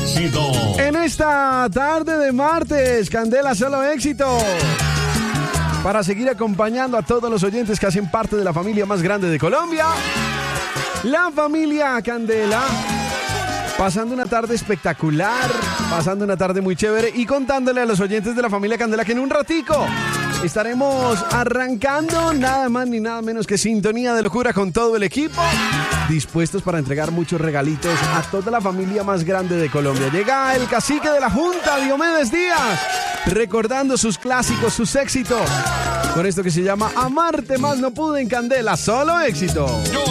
éxito. En esta tarde de martes, Candela Solo Éxito. Para seguir acompañando a todos los oyentes que hacen parte de la familia más grande de Colombia, la familia Candela. Pasando una tarde espectacular, pasando una tarde muy chévere y contándole a los oyentes de la familia Candela que en un ratico estaremos arrancando nada más ni nada menos que Sintonía de Locura con todo el equipo, dispuestos para entregar muchos regalitos a toda la familia más grande de Colombia. Llega el cacique de la Junta, Diomedes Díaz, recordando sus clásicos, sus éxitos, con esto que se llama Amarte Más No Pude en Candela Solo Éxito. Yo